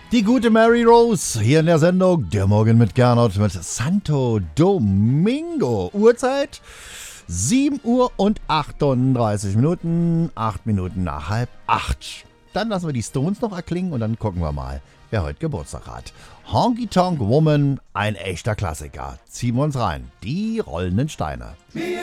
Die gute Mary Rose hier in der Sendung Der Morgen mit Gernot mit Santo Domingo. Uhrzeit 7 Uhr und 38 Minuten, 8 Minuten nach halb 8. Dann lassen wir die Stones noch erklingen und dann gucken wir mal, wer heute Geburtstag hat. Honky Tonk Woman, ein echter Klassiker. Ziehen wir uns rein. Die rollenden Steine.